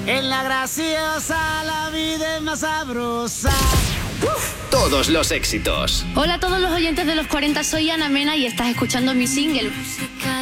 En la graciosa la vida es más sabrosa. Todos los éxitos. Hola a todos los oyentes de los 40, soy Ana Mena y estás escuchando mi single.